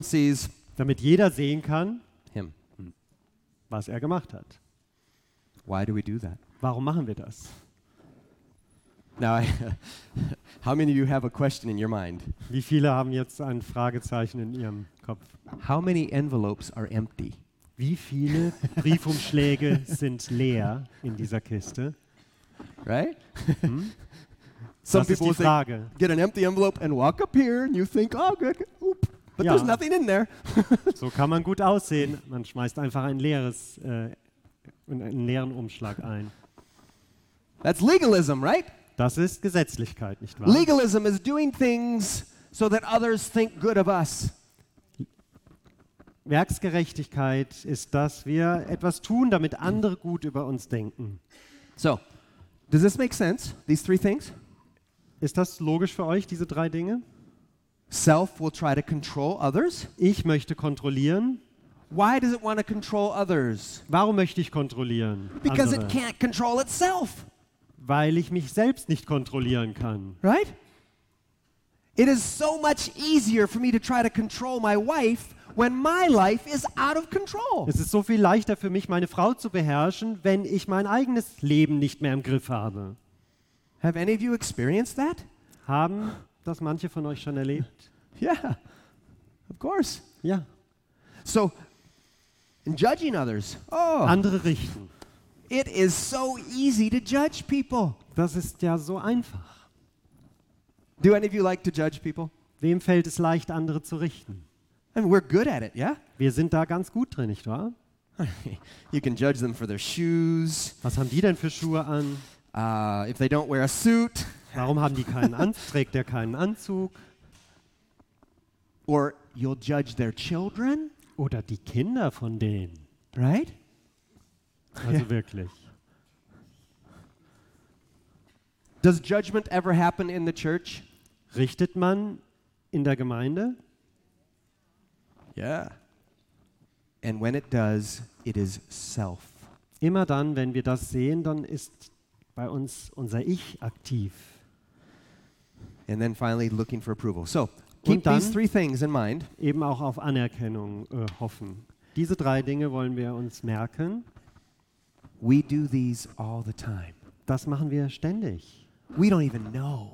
sees damit jeder sehen kann, him. was er gemacht hat. Why do we do that? Warum machen wir das? Now, how many of you have a question in your mind? Wie viele haben jetzt ein Fragezeichen in ihrem Kopf? How many envelopes are empty? Wie viele Briefumschläge sind leer in dieser Kiste? Right? Das ist die Frage. Get an empty envelope and walk up here, and you think, oh, good, oop, but Ja. there's nothing in there. So kann man gut aussehen. Man schmeißt einfach einen leeren Umschlag ein. That's legalism, right? Das ist Gesetzlichkeit, nicht wahr? Legalism is doing things so that others think good of us. Werksgerechtigkeit ist, dass wir etwas tun, damit andere gut über uns denken. So, does this make sense, these three things? Ist das logisch für euch, diese drei Dinge? Self will try to control others. Ich möchte kontrollieren. Why does it want to control others? Warum möchte ich kontrollieren? Because it Andere? can't control itself, Weil ich mich selbst nicht kontrollieren kann. right? It is so much easier for me to try to control my wife when my life is out of control. Es ist so viel leichter für mich, meine Frau zu beherrschen, wenn ich mein eigenes Leben nicht mehr im Griff habe. Have any of you experienced that? Haben das manche von euch schon erlebt? Yeah, of course. Ja. So, in judging others, Andere richten. it is so easy to judge people. Das ist ja so einfach. Do any of you like to judge people? Wem fällt es leicht, andere zu richten? I mean, we're good at it, yeah? Wir sind da ganz gut drin, nicht wahr? You can judge them for their shoes, Was haben die denn für Schuhe an? if they don't wear a suit, Warum haben die keinen trägt der keinen Anzug? or you'll judge their children, Oder die Kinder von denen. right? Also Ja. wirklich. Does judgment ever happen in the church? Richtet man in der Gemeinde? Yeah. And when it does, it is self. Immer dann, wenn wir das sehen, dann ist bei uns unser Ich aktiv. And then finally, looking for approval. So, keep dann- these three things in mind. Eben auch auf Anerkennung hoffen. Diese drei Dinge wollen wir uns merken. We do these all the time. Das machen wir ständig. We don't even know.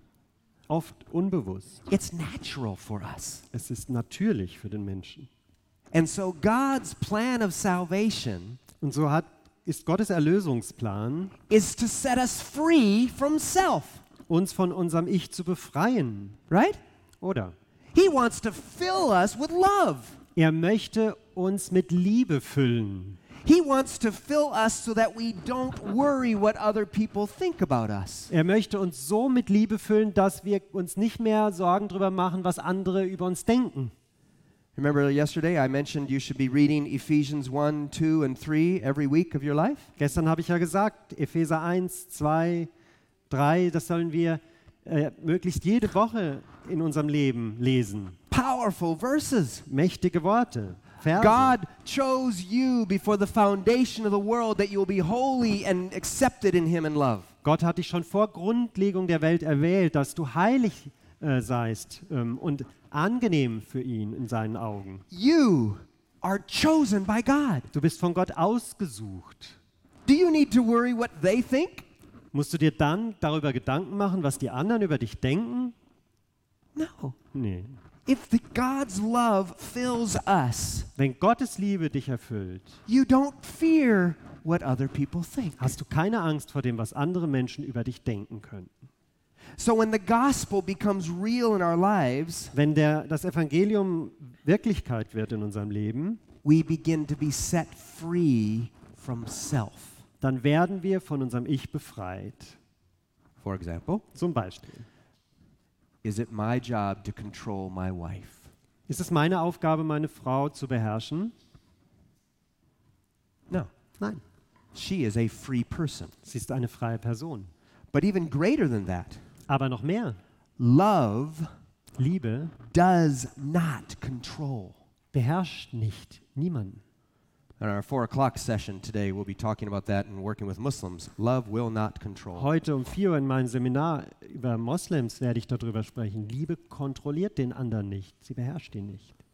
Oft unbewusst. It's natural for us. Es ist natürlich für den Menschen. And so God's plan of salvation Und so ist Gottes Erlösungsplan, is to set us free from self, uns von unserem Ich zu befreien. right? Oder? He wants to fill us with love. Er möchte uns mit Liebe füllen. He wants to fill us so that we don't worry what other people think about us. Er möchte uns so mit Liebe füllen, dass wir uns nicht mehr Sorgen darüber machen, was andere über uns denken. Remember yesterday I mentioned you should be reading Ephesians 1, 2, and 3 every week of your life? Gestern habe ich ja gesagt, Epheser 1, 2, 3, das sollen wir möglichst jede Woche in unserem Leben lesen. Powerful verses. Mächtige Worte, Verse. God chose you before the foundation of the world that you will be holy and accepted in Him in love. Gott hat dich schon vor Grundlegung der Welt erwählt, dass du heilig seist und angenehm für ihn in seinen Augen. You are chosen by God. Du bist von Gott ausgesucht. Do you need to worry what they think? Musst du dir dann darüber Gedanken machen, was die anderen über dich denken? No. Nee. If God's love fills us, Wenn Gottes Liebe dich erfüllt, you don't fear what other people think. hast du keine Angst vor dem, was andere Menschen über dich denken könnten. So when the gospel becomes real in our lives, Wenn das Evangelium Wirklichkeit wird in unserem Leben, we begin to be set free from self. dann werden wir von unserem Ich befreit. For example, Zum Beispiel, is it my job to control my wife? ist es meine Aufgabe, meine Frau zu beherrschen? No. Nein, She is a free person. sie ist eine freie Person. But even greater than that, Aber noch mehr, love Liebe does not control. beherrscht nicht niemanden. In our 4 o'clock session today, we'll be talking about that and working with Muslims. Love will not control. Heute um 4 Uhr in meinem Seminar über Moslems werde ich darüber sprechen. Liebe kontrolliert den anderen nicht, sie beherrscht ihn nicht.